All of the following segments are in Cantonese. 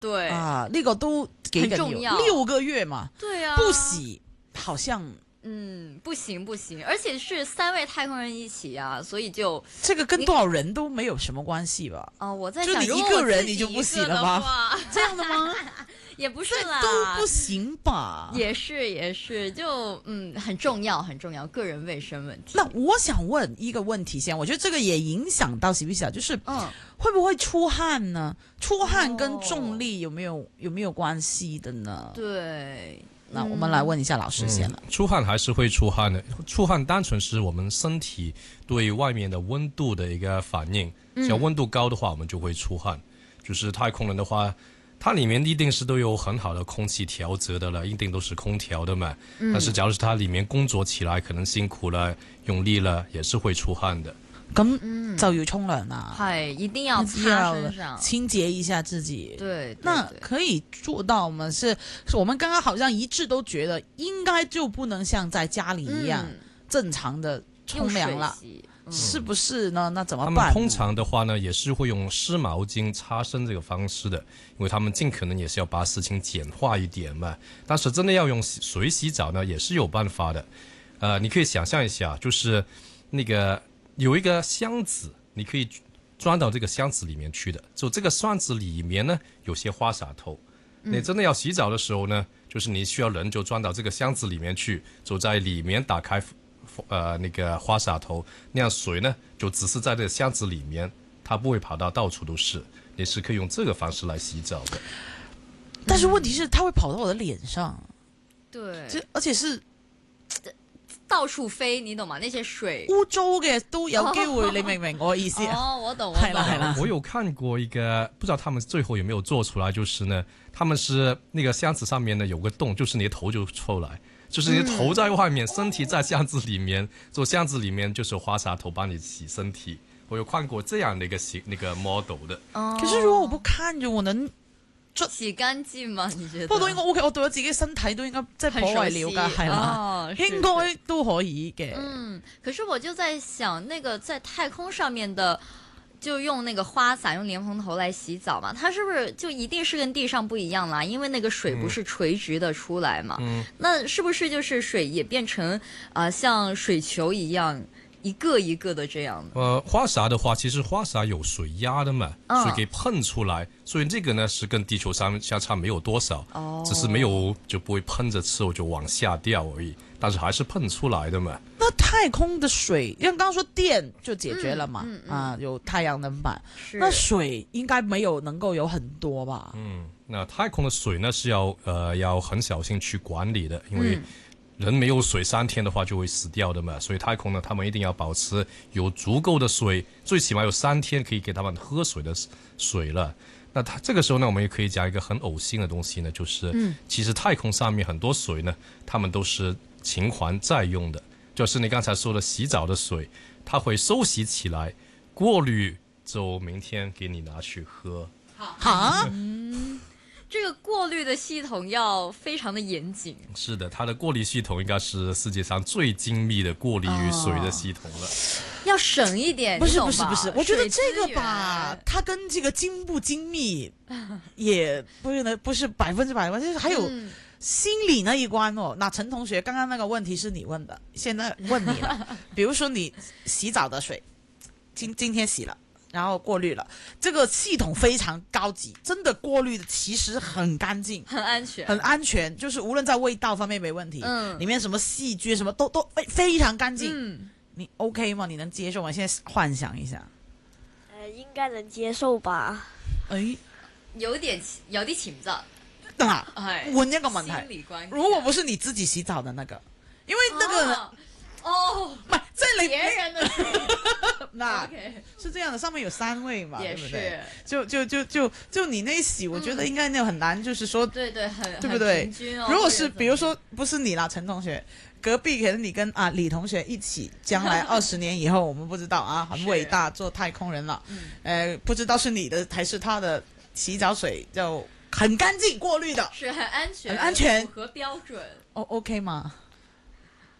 对啊，那个都幾緊很重要 6個月嘛， 对啊， 不洗好像不行不行，而且是3位太空人一起啊，所以就这个跟多少人都没有什么关系吧？ 我在想， 就你如果一个人我自己你就不洗了一个的吗话这样的吗？ 也不是啦， 都不行吧？ 也是，就很重要很重要，个人卫生问题。 那我想问一个问题先，我觉得这个也影响到洗不洗，就是会不会出汗呢？出汗跟重力有没有关系的呢？ 对。 那我们来问一下老师先了。 出汗还是会出汗的，出汗单纯是我们身体对外面的温度的一个反应，只要温度高的话我们就会出汗。就是太空人的话，它里面一定是都有很好的空气调节的了，一定都是空调的嘛。但是假如是它里面工作起来可能辛苦了用力了，也是会出汗的。 咁就要沖涼啦， 係一定要擦身上， 清洁一下自己。 对， 那可以做到吗？是我们刚刚好像一致都觉得应该就不能像在家里一样正常的冲凉了，是不是呢？那怎么办？ 他们通常的话呢，也是会用湿毛巾擦身这个方式的，因为他们尽可能也是要把事情简化一点嘛。但是真的要用水洗澡呢，也是有办法的。你可以想象一下，就是那个有一个箱子，你可以装到这个箱子里面去的。就这个箱子里面呢，有些花洒头。你真的要洗澡的时候呢，就是你需要人就装到这个箱子里面去，就在里面打开那个花洒头，那样水呢就只是在这个箱子里面，它不会跑到到处都是。你是可以用这个方式来洗澡的。 但是问题是，它会跑到我的脸上， 对， 而且是到处飞，你懂吗？那些水污糟嘅都有机會，你明唔明我意思啊？ 我懂， 係啦。 我有看过一个，不知道他们最后有没有做出来，就是呢，他们是那个箱子上面呢有个洞，就是你的头就出来，就是你的头在外面，身体在箱子里面，做箱子里面就是花洒头帮你洗身体。我有看过这样的一个那个 model 的。 可是如果我不看着，我能洗乾淨嗎？你覺得？ 不過都應該 OK，我對我自己身體都應該即係頗為了解，係啦，應該都可以嘅。 可是我就在想，那個在太空上面的，就用那個花灑、用蓮蓬頭來洗澡嘛，它是不是就一定是跟地上不一樣啦？因為那個水不是垂直的出來嘛，那是不是就是水也變成像水球一樣？一个一个的这样的。 花洒的话，其实花洒有水压的嘛，水给喷出来，所以这个呢是跟地球上相差没有多少，只是没有就不会喷着之后就往下掉而已，但是还是喷出来的嘛。 那太空的水，因为刚刚说电就解决了嘛，有太阳能板，那水应该没有能够有很多吧？ 那太空的水呢是要很小心去管理的，因为人没有水3天的话就会死掉的嘛，所以太空呢，他们一定要保持有足够的水，最起码有3天可以给他们喝水的水了。那这个时候呢，我们也可以讲一个很呕心的东西呢，就是其实太空上面很多水呢，他们都是循环再用的，就是你刚才说的洗澡的水，它会收集起来，过滤之后明天给你拿去喝。 哈？ 这个过滤的系统要非常的严谨。 是的，它的过滤系统应该是世界上最精密的过滤水的系统了。 要省一点， 不是，我觉得这个吧，它跟这个精不精密也不是100%，就是还有心理那一关哦。那陈同学，刚刚那个问题是你问的，现在问你了。比如说你洗澡的水，今天洗了。然后过滤了，这个系统非常高级，真的过滤的其实很干净， 很安全， 就是无论在味道方面没问题，里面什么细菌什么都非常干净。你 OK 吗？你能接受吗？现在幻想一下， 应该能接受吧？ 有啲潛質。 那問一個問題，如果不是你自己洗澡的那個，因為那個唔係即係你別人的那是這樣的，上面有3位嘛，對不對？就你那洗，我覺得應該那很難，就是說對，對不對？ 平均如果是比如說不是你啦，陳同學，隔壁可能你跟李同學一起，將來20年以後，我們不知道啊，很偉大，做太空人了，不知道是你的還是他的洗澡水就很乾淨過濾的， 是很安全，符合標準。 OK 嗎？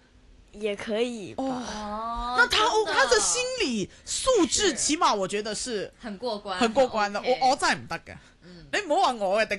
也可以吧。 哦， 那他真的他的心理素質起碼我覺得是很過關， 很過關的。 OK 我真係唔得嘅，你唔好話我嘅頂